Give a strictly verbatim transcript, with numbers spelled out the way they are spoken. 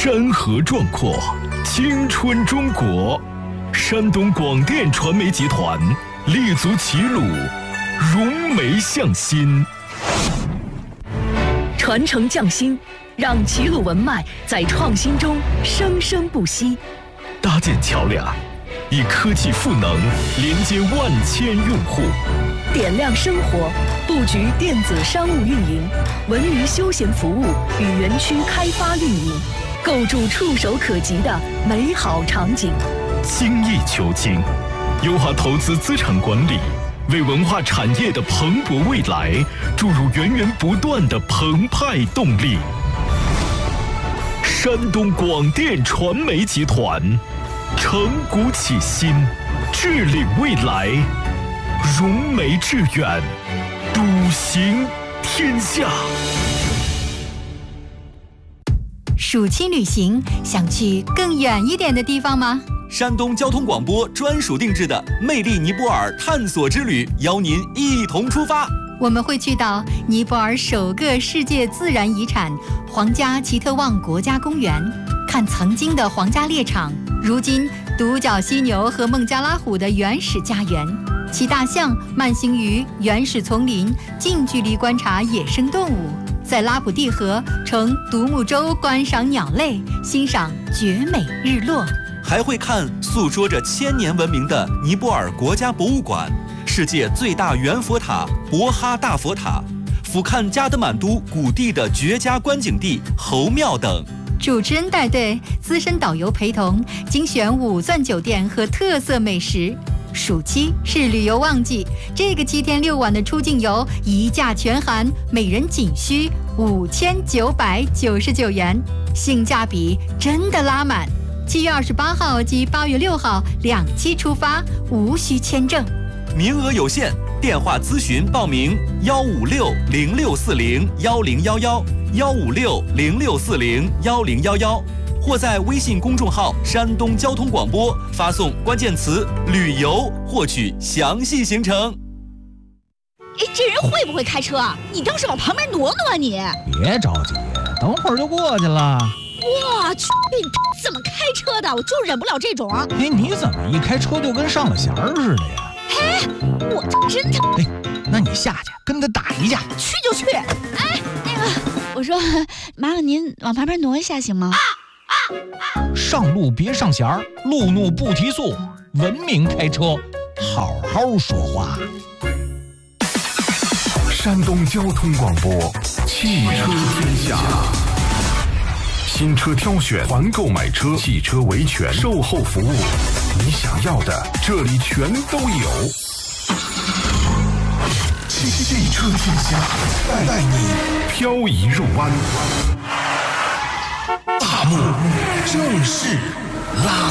山河壮阔，青春中国。山东广电传媒集团立足齐鲁，融媒向心， 传承匠心，让齐鲁文脉在创新中生生不息。 搭建桥梁，以科技赋能连接万千用户。 点亮生活，布局电子商务运营、文娱休闲服务与园区开发运营，构筑触手可及的美好场景。 精益求精，优化投资资产管理，为文化产业的蓬勃未来注入源源不断的澎湃动力。山东广电传媒集团，承股启新，治理未来，融媒致远，笃行天下。 暑期旅行，想去更远一点的地方吗？ 山东交通广播专属定制的魅力尼泊尔探索之旅，邀您一同出发。 我们会去到尼泊尔首个世界自然遗产皇家奇特旺国家公园，看曾经的皇家猎场，如今独角犀牛和孟加拉虎的原始家园，骑大象慢行于原始丛林，近距离观察野生动物，在拉普蒂河乘独木舟观赏鸟类，欣赏绝美日落。 还会看诉说着千年文明的尼泊尔国家博物馆，世界最大圆佛塔博哈大佛塔，俯瞰加德满都古地的绝佳观景地侯庙等。 主持人带队，资深导游陪同，精选五钻酒店和特色美食。暑期是旅游旺季，这个七天六晚的出境游一价全含，每人仅需五千九百九十九元，性价比真的拉满。七月二十八号及八月六号两期出发，无需签证， 名额有限，电话咨询报名幺五六零六四零幺零幺幺幺五六零六四零幺零幺幺，或在微信公众号山东交通广播发送关键词旅游获取详细行程。 哎，这人会不会开车？你倒是往旁边挪挪啊你！ 别着急，等会儿就过去了。 我去，怎么开车的？我就忍不了这种。 哎，你怎么一开车就跟上了弦儿似的呀？ 哎，我真的…… 哎，那你下去跟他打一架。 去就去。哎，那个，我说，麻烦您往旁边挪一下行吗？啊啊啊、上路别上弦儿，路怒不提速，文明开车，好好说话。 山东交通广播，汽车天下。新车挑选、团购买车、汽车维权、售后服务，你想要的这里全都有。汽车天下带你漂移入弯，大幕正式拉